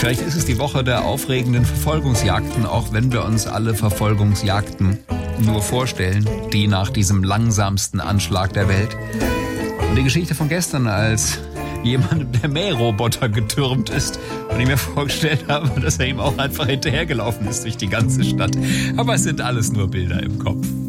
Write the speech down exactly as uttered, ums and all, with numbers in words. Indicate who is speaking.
Speaker 1: Vielleicht ist es die Woche der aufregenden Verfolgungsjagden, auch wenn wir uns alle Verfolgungsjagden nur vorstellen, die nach diesem langsamsten Anschlag der Welt. Und die Geschichte von gestern, als jemand der Mähroboter getürmt ist und ich mir vorgestellt habe, dass er ihm auch einfach hinterhergelaufen ist durch die ganze Stadt. Aber es sind alles nur Bilder im Kopf.